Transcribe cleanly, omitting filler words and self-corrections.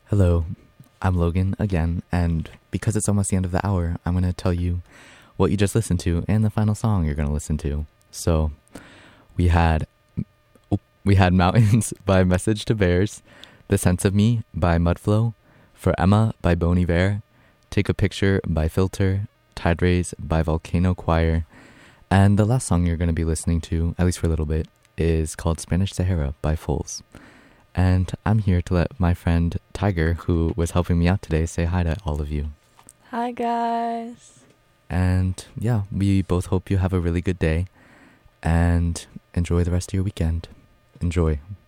Hello, I'm Logan again, and because it's almost the end of the hour, I'm going to tell you what you just listened to and the final song you're going to listen to. So, we had we had Mountains by Message to Bears, The Sense of Me by Mudflow, For Emma by Bon Iver, Take a Picture by Filter, Tide Rays by Volcano Choir, and the last song you're going to be listening to, at least for a little bit, is called Spanish Sahara by Foles. And I'm here to let my friend Tiger, who was helping me out today, say hi to all of you. Hi, guys. And yeah, we both hope you have a really good day and enjoy the rest of your weekend. Enjoy.